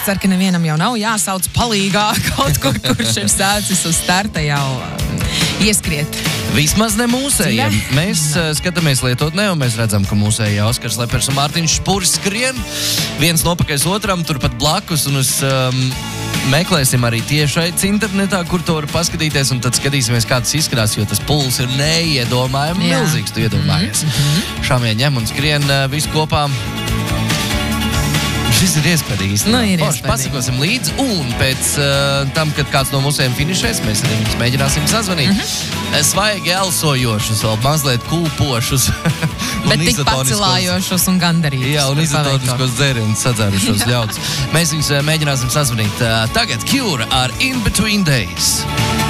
ceru, ka nevienam jau nav jāsauc palīgā kaut kur, kurš ir sācis uz starta jau ieskriet. Vismaz ne mūsējiem. Mēs skatāmies lietotnē, un mēs redzam, ka mūsējie Oskars Lepers un Mārtiņš Špuris skrien. Viens nopakaļs otram, turpat blakus, un meklēsim arī tiešaic internetā, kur to var paskatīties, un tad skatīsimies, kā tas izskatās, jo tas puls ir neiedomājami milzīgs, tu iedomājies. Šāmie ņem un skrien visu kopā. Šis ir iespējams. Nu, ir iespējams. Pasakosim līdzi, un pēc tam, kad kāds no mūsējiem finišēs, mēs arī viņus mēģināsim sazvanīt. Svaigi elsojošus, vēl mazliet kūpošus. Bet tik pacelājošus un gandarītus. Jā, un izotoniskos dzērienus sadzērušos ļaudis. Mēs viņus mēģināsim sazvanīt. Tagad Cure ar In Between Days.